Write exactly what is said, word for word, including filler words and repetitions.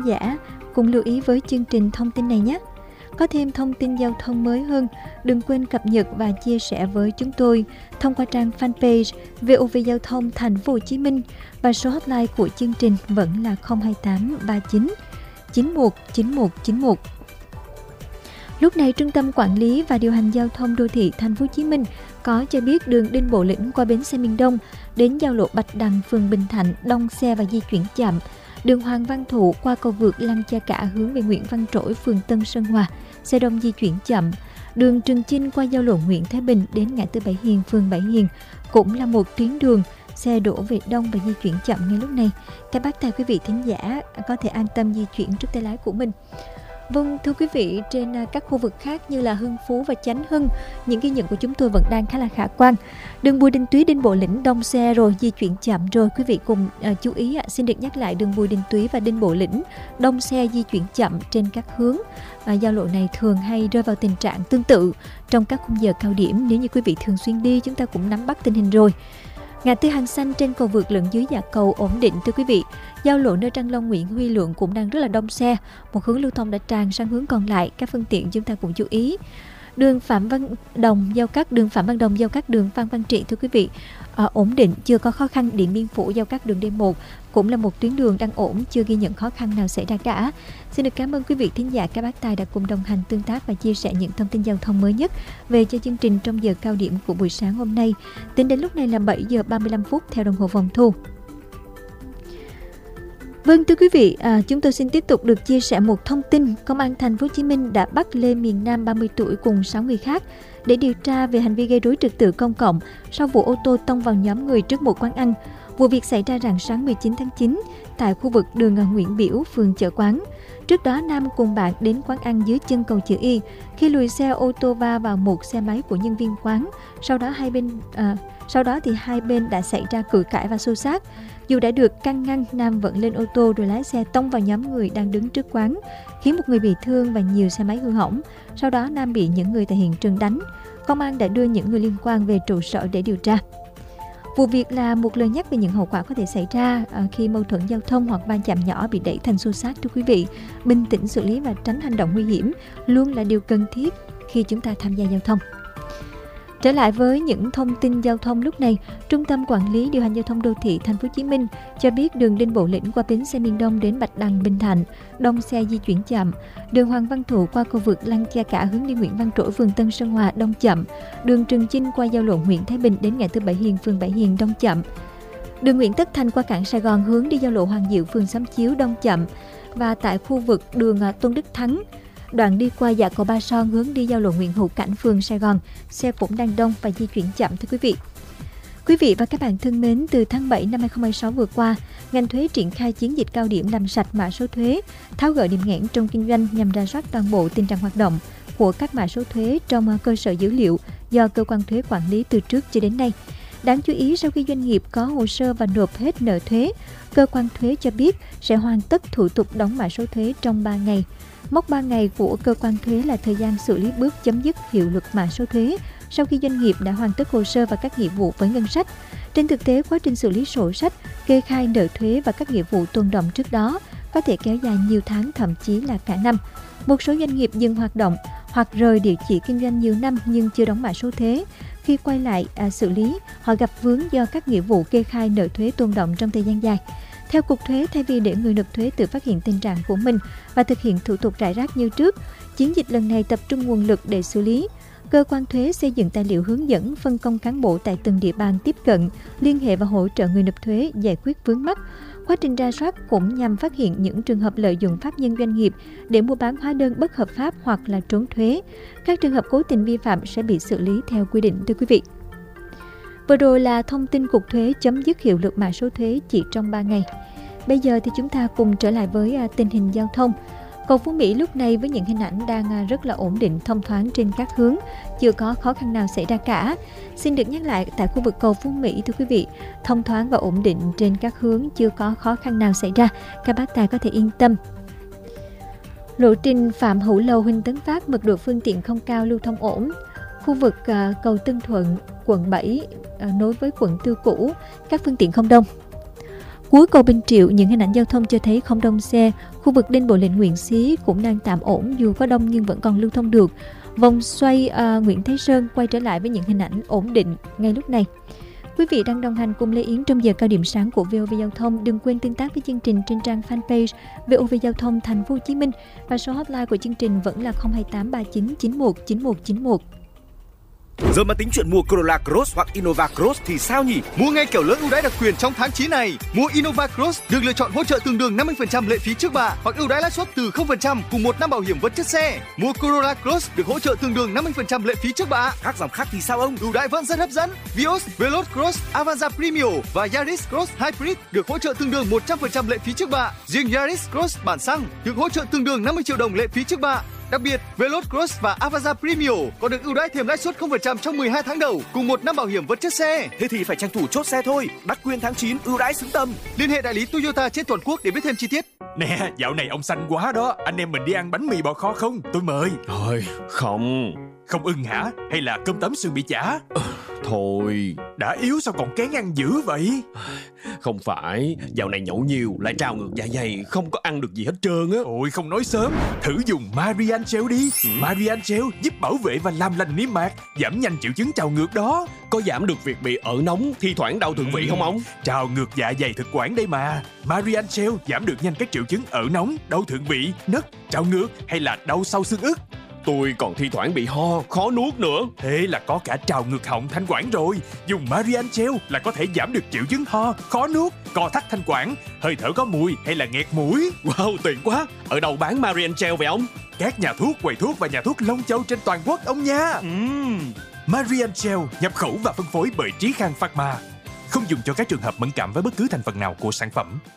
giả cùng lưu ý với chương trình thông tin này nhé. Có thêm thông tin giao thông mới hơn, đừng quên cập nhật và chia sẻ với chúng tôi thông qua trang fanpage vê o vê Giao thông Thành phố Hồ Chí Minh, và số hotline của chương trình vẫn là không hai tám ba chín chín một chín một chín một. Lúc này, Trung tâm Quản lý và Điều hành Giao thông Đô thị Thành phố Hồ Chí Minh có cho biết đường Đinh Bộ Lĩnh qua bến xe miền Đông đến giao lộ Bạch Đằng, phường Bình Thạnh đông xe và di chuyển chậm. Đường Hoàng Văn Thụ qua cầu vượt Lăng Cha Cả hướng về Nguyễn Văn Trỗi, phường Tân Sơn Hòa, xe đông di chuyển chậm. Đường Trường Chinh qua giao lộ Nguyễn Thái Bình đến ngã tư Bảy Hiền, phường Bảy Hiền cũng là một tuyến đường, xe đổ về đông và di chuyển chậm ngay lúc này. Các bác tài quý vị thính giả có thể an tâm di chuyển trước tay lái của mình. Vâng, thưa quý vị, trên các khu vực khác như là Hưng Phú và Chánh Hưng, những ghi nhận của chúng tôi vẫn đang khá là khả quan. Đường Bùi Đình Túy, Đinh Bộ Lĩnh đông xe rồi, di chuyển chậm rồi. Quý vị cùng uh, chú ý, uh, xin được nhắc lại đường Bùi Đình Túy và Đinh Bộ Lĩnh đông xe di chuyển chậm trên các hướng. Uh, giao lộ này thường hay rơi vào tình trạng tương tự trong các khung giờ cao điểm. Nếu như quý vị thường xuyên đi, chúng ta cũng nắm bắt tình hình rồi. Ngã tư Hàng Xanh trên cầu vượt lẫn dưới dạ cầu ổn định thưa quý vị. Giao lộ nơi Trang Long, Nguyễn Huy Lượng cũng đang rất là đông xe. Một hướng lưu thông đã tràn sang hướng còn lại. Các phương tiện chúng ta cũng chú ý. Đường Phạm Văn Đồng giao cắt đường Phạm Văn Đồng giao cắt đường Phan Văn Trị thưa quý vị, à, ổn định, chưa có khó khăn. Điện Biên Phủ giao cắt đường D một cũng là một tuyến đường đang ổn, chưa ghi nhận khó khăn nào xảy ra cả. Xin được cảm ơn quý vị thính giả, các bác tài đã cùng đồng hành, tương tác và chia sẻ những thông tin giao thông mới nhất về cho chương trình trong giờ cao điểm của buổi sáng hôm nay. Tính đến lúc này là bảy giờ ba mươi lăm phút theo đồng hồ phòng thu. Vâng, thưa quý vị, à, chúng tôi xin tiếp tục được chia sẻ một thông tin. Công an Thành phố Hồ Chí Minh đã bắt Lê Miền Nam ba mươi tuổi cùng sáu người khác để điều tra về hành vi gây rối trật tự công cộng sau vụ ô tô tông vào nhóm người trước một quán ăn. Vụ việc xảy ra rạng sáng mười chín tháng chín tại khu vực đường Nguyễn Biểu, phường Chợ Quán. Trước đó, Nam cùng bạn đến quán ăn dưới chân cầu chữ Y. Khi lùi xe ô tô va vào một xe máy của nhân viên quán, sau đó hai bên à, sau đó thì hai bên đã xảy ra cự cãi và xô xát. Dù đã được can ngăn, Nam vẫn lên ô tô rồi lái xe tông vào nhóm người đang đứng trước quán, khiến một người bị thương và nhiều xe máy hư hỏng. Sau đó, Nam bị những người tại hiện trường đánh. Công an đã đưa những người liên quan về trụ sở để điều tra. Vụ việc là một lời nhắc về những hậu quả có thể xảy ra khi mâu thuẫn giao thông hoặc va chạm nhỏ bị đẩy thành xô xát. Thưa quý vị, bình tĩnh xử lý và tránh hành động nguy hiểm luôn là điều cần thiết khi chúng ta tham gia giao thông. Trở lại với những thông tin giao thông lúc này, Trung tâm Quản lý Điều hành Giao thông Đô thị Thành phố Hồ Chí Minh cho biết đường Đinh Bộ Lĩnh qua bến xe miền Đông đến Bạch Đằng, Bình Thạnh đông xe di chuyển chậm. Đường Hoàng Văn Thụ qua cầu vượt Lăng Cha Cả hướng đi Nguyễn Văn Trỗi, phường Tân Sơn Hòa đông chậm. Đường Trường Chinh qua giao lộ Nguyễn Thái Bình đến ngã tư Bảy Hiền, phường Bảy Hiền đông chậm. Đường Nguyễn Tất Thành qua cảng Sài Gòn hướng đi giao lộ Hoàng Diệu, phường Xóm Chiếu đông chậm. Và tại khu vực đường Tôn Đức Thắng, đoạn đi qua dạ cầu Ba Son hướng đi giao lộ Nguyễn Hữu Cảnh, phường Sài Gòn, xe cũng đang đông và di chuyển chậm thưa quý vị. Quý vị và các bạn thân mến, từ tháng bảy năm hai không hai sáu vừa qua, ngành thuế triển khai chiến dịch cao điểm làm sạch mã số thuế, tháo gỡ điểm nghẽn trong kinh doanh nhằm rà soát toàn bộ tình trạng hoạt động của các mã số thuế trong cơ sở dữ liệu do cơ quan thuế quản lý từ trước cho đến nay. Đáng chú ý, sau khi doanh nghiệp có hồ sơ và nộp hết nợ thuế, cơ quan thuế cho biết sẽ hoàn tất thủ tục đóng mã số thuế trong ba ngày. Mốc ba ngày của cơ quan thuế là thời gian xử lý bước chấm dứt hiệu lực mã số thuế sau khi doanh nghiệp đã hoàn tất hồ sơ và các nghĩa vụ với ngân sách. Trên thực tế, quá trình xử lý sổ sách, kê khai nợ thuế và các nghĩa vụ tồn đọng trước đó có thể kéo dài nhiều tháng, thậm chí là cả năm. Một số doanh nghiệp dừng hoạt động hoặc rời địa chỉ kinh doanh nhiều năm nhưng chưa đóng mã số thuế. Khi quay lại à, xử lý, họ gặp vướng do các nghĩa vụ kê khai nợ thuế tồn đọng trong thời gian dài. Theo Cục Thuế, thay vì để người nộp thuế tự phát hiện tình trạng của mình và thực hiện thủ tục rải rác như trước, chiến dịch lần này tập trung nguồn lực để xử lý. Cơ quan thuế xây dựng tài liệu hướng dẫn, phân công cán bộ tại từng địa bàn tiếp cận, liên hệ và hỗ trợ người nộp thuế giải quyết vướng mắc. Quá trình rà soát cũng nhằm phát hiện những trường hợp lợi dụng pháp nhân doanh nghiệp để mua bán hóa đơn bất hợp pháp hoặc là trốn thuế. Các trường hợp cố tình vi phạm sẽ bị xử lý theo quy định, thưa quý vị. Vừa rồi là thông tin Cục Thuế chấm dứt hiệu lực mã số thuế chỉ trong ba ngày. Bây giờ thì chúng ta cùng trở lại với tình hình giao thông. Cầu Phú Mỹ lúc này với những hình ảnh đang rất là ổn định, thông thoáng trên các hướng, chưa có khó khăn nào xảy ra cả. Xin được nhắc lại, tại khu vực cầu Phú Mỹ thưa quý vị, thông thoáng và ổn định trên các hướng, chưa có khó khăn nào xảy ra. Các bác tài có thể yên tâm. Lộ trình Phạm Hữu Lầu, Huỳnh Tấn Phát, mật độ phương tiện không cao, lưu thông ổn. Khu vực uh, cầu Tân Thuận, quận bảy uh, nối với quận Tư Cũ, các phương tiện không đông. Cuối cầu Bình Triệu, những hình ảnh giao thông cho thấy không đông xe. Khu vực đền Bộ Lệnh Nguyễn Xí cũng đang tạm ổn, dù có đông nhưng vẫn còn lưu thông được. Vòng xoay uh, Nguyễn Thái Sơn quay trở lại với những hình ảnh ổn định ngay lúc này. Quý vị đang đồng hành cùng Lê Yến trong giờ cao điểm sáng của vê o vê Giao thông. Đừng quên tương tác với chương trình trên trang fanpage vê o vê Giao thông Thành phố Hồ Chí Minh và số hotline của chương trình vẫn là không hai tám ba chín chín một chín một chín một. Giờ mà tính chuyện mua Corolla Cross hoặc Innova Cross thì sao nhỉ? Mua ngay kiểu lớn ưu đãi đặc quyền trong tháng chín này. Mua Innova Cross được lựa chọn hỗ trợ tương đương năm mươi phần trăm lệ phí trước bạ hoặc ưu đãi lãi suất từ không phần trăm cùng một năm bảo hiểm vật chất xe. Mua Corolla Cross được hỗ trợ tương đương năm mươi phần trăm lệ phí trước bạ. Các dòng khác thì sao ông? Ưu đãi vẫn rất hấp dẫn. Vios, Veloz Cross, Avanza Premium và Yaris Cross Hybrid được hỗ trợ tương đương một trăm phần trăm lệ phí trước bạ. Riêng Yaris Cross bản xăng được hỗ trợ tương đương năm mươi triệu đồng lệ phí trước bạ. Đặc biệt, Veloz Cross và Avanza Premium còn được ưu đãi thêm lãi suất không phần trăm trong mười hai tháng đầu cùng một năm bảo hiểm vật chất xe. Thế thì phải tranh thủ chốt xe thôi. Đắc quyền tháng chín, ưu đãi xứng tầm. Liên hệ đại lý Toyota trên toàn quốc để biết thêm chi tiết. Nè, dạo này ông xanh quá đó. Anh em mình đi ăn bánh mì bò kho không? Tôi mời. Thôi, không. Không ưng hả? Hay là cơm tấm sườn bị chả? Ờ, thôi. Đã yếu sao còn kén ăn dữ vậy? Không phải, dạo này nhậu nhiều lại trào ngược dạ dày, không có ăn được gì hết trơn á. Ôi không nói sớm, thử dùng Marian Gel đi. ừ. Marian Gel giúp bảo vệ và làm lành niêm mạc, giảm nhanh triệu chứng trào ngược đó. Có giảm được việc bị ợ nóng, thi thoảng đau thượng vị ừ. không ông? Trào ngược dạ dày thực quản đây mà. Marian Gel giảm được nhanh các triệu chứng ợ nóng, đau thượng vị, nấc, trào ngược hay là đau sau xương ức. Tôi còn thi thoảng bị ho, khó nuốt nữa. Thế là có cả trào ngược họng thanh quản rồi. Dùng Marian Gel là có thể giảm được triệu chứng ho, khó nuốt, co thắt thanh quản, hơi thở có mùi hay là nghẹt mũi. Wow, tiện quá. Ở đâu bán Marian Gel vậy ông? Các nhà thuốc, quầy thuốc và nhà thuốc Long Châu trên toàn quốc ông nha. uhm. Marian Gel nhập khẩu và phân phối bởi Trí Khang Pharma. Không dùng cho các trường hợp mẫn cảm với bất cứ thành phần nào của sản phẩm.